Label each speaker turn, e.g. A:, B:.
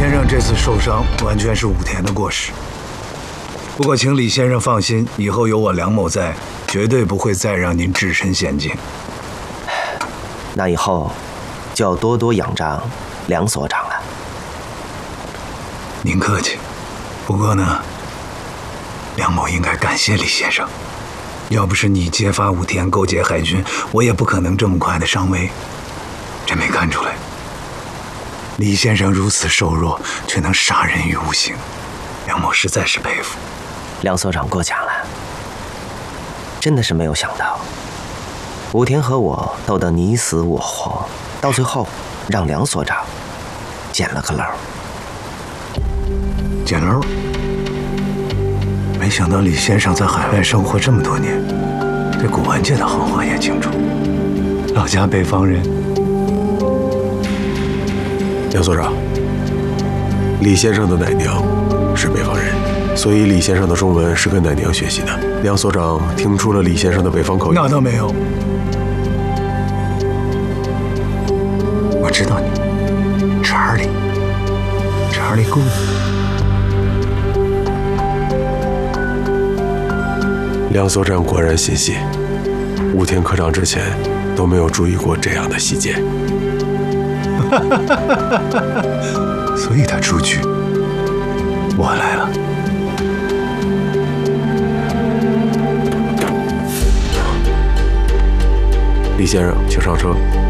A: 先生这次受伤完全是武田的过失。不过，请李先生放心，以后有我梁某在，绝对不会再让您置身险境。
B: 那以后就要多多仰仗梁所长了。
A: 您客气。不过呢，梁某应该感谢李先生。要不是你揭发武田勾结海军，我也不可能这么快的上位。真没看出来，李先生如此瘦弱，却能杀人于无形，梁某实在是佩服。
B: 梁所长过奖了，真的是没有想到，武田和我斗得你死我活，到最后让梁所长捡了个漏。
A: 捡漏？没想到李先生在海外生活这么多年，对古玩界的行话也清楚。老家北方人。
C: 梁所长，李先生的奶娘是北方人，所以李先生的中文是跟奶娘学习的。梁所长听出了李先生的北方口音？
A: 那倒没有。我知道你，查理顾。
C: 梁所长果然心细，武田科长之前都没有注意过这样的细节。
A: 所以他出去，我来了。
C: 李先生，请上车。